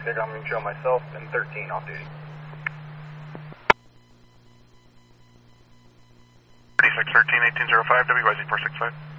I'm going to show myself and 13 off duty. 3613 1805 WYZ 465.